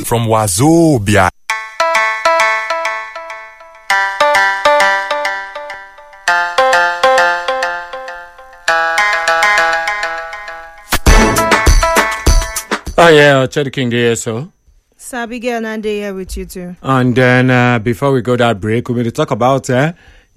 from Wazobia. Oh yeah, Cherry King here, so. Sabi girl Nande here with you too. And then before we go that break, we're going to talk about the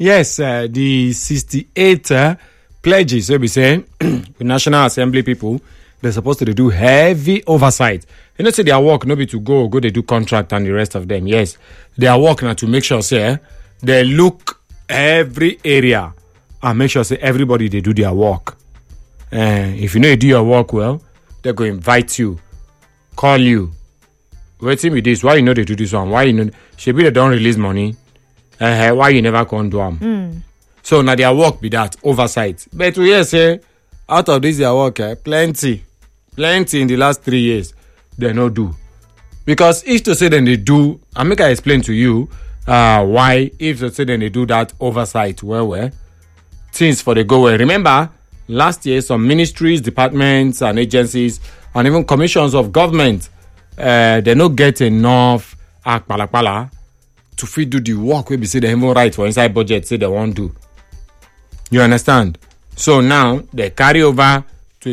68 pledges. So we saying the National Assembly people, they're supposed to do heavy oversight. You know, say their work no be to go they do contract and the rest of them. Yes, their work now to make sure say they look every area and make sure say everybody they do their work. If you know you do your work well, they're going to invite you, call you. Waiting with this, why you know they do this one? Why you know they don't release money? Why you never come do them? So now their work be that oversight. But we hear say out of this their work, plenty in the last 3 years they no do. Because if to say then they do, I make I explain to you why if to say then they do that oversight where things for the go well. Remember last year some ministries, departments and agencies and even commissions of government they no get enough akpalakpala to fit do the work we be say they even write for inside budget say they won't do. You understand? So now they carry over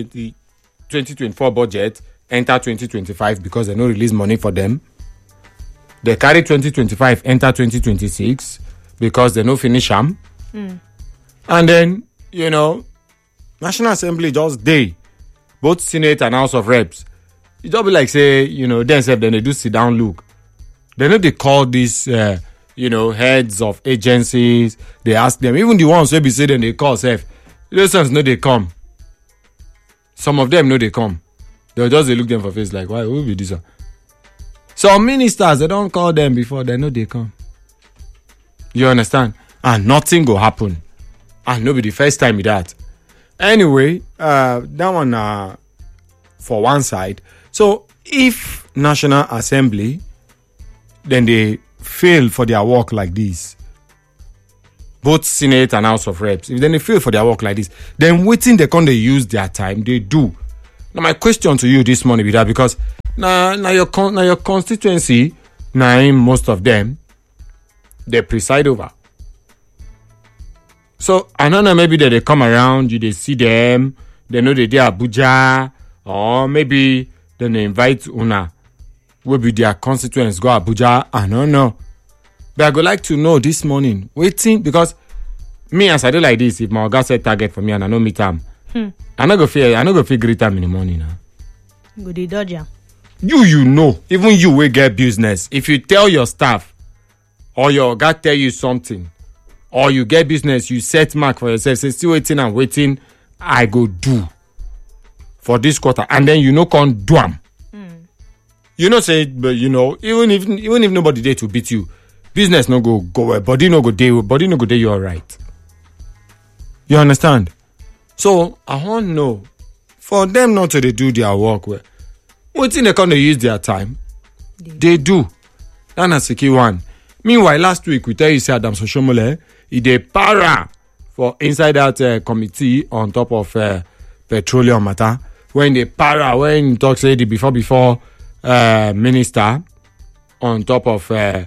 2024 budget enter 2025 because they no release money for them. They carry 2025 enter 2026 because they no finish them. And then you know National Assembly just day both Senate and House of Reps. It just be like say, then they do sit down look. They know they call these, heads of agencies. They ask them, even the ones who be say then they call self. Those ones know they come. Some of them know they come. They'll just look them for face like, why? Who will be this one? Some ministers, they don't call them before. They know they come. You understand? And nothing will happen. And no be the first time with that. Anyway, that one for one side. So if National Assembly then they fail for their work like this, both Senate and House of Reps, if then they fail for their work like this, then waiting they can't use their time, they do. Now my question to you this morning be that because now your constituency, now most of them, they preside over. So I don't know, maybe that they come around, you they see them, they know they Abuja, or maybe then they invite Una, will be their constituents go Abuja. I don't know. But I would like to know this morning, waiting, because me as I do like this, if my guy set target for me and I know meet them, I no go feel great time in the morning. Go the dodger. You know, even you will get business. If you tell your staff or your guy tell you something, or you get business, you set mark for yourself, say still waiting, I go do for this quarter, and then can't do them. Say, but even if nobody there to beat you, business no go well, body no go day you all right. You understand? So I want to know for them not to do their work well. Waiting they can't use their time. They do. That's a key one. Meanwhile, last week we tell you say Adams Oshomole, he dey para for inside that committee on top of petroleum matter. When they para, when talk say the before minister on top of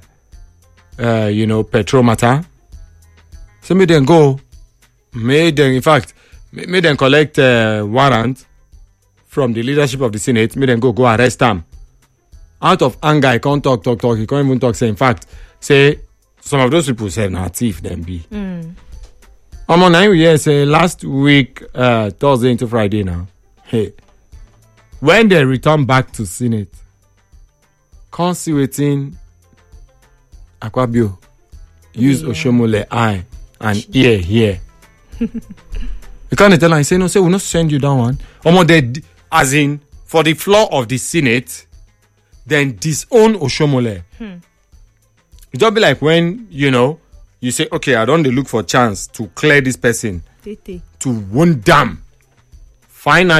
petrol matter. So make them go. Make them collect warrant from the leadership of the Senate. Make them go arrest them. Out of anger, he can't talk. He can't even talk. Say in fact, say some of those people say na thief them be. I'm on 9 years. Last week, Thursday into Friday now. Hey, when they return back to Senate, can't see waiting. Akpabio use Oshomole eye and ear here. You can't tell her. Say no. Say we'll not send you that one. They, as in for the floor of the Senate, then disown Oshomole. It don't be like when you say, okay, I don't look for chance to clear this person to wound them. Finally.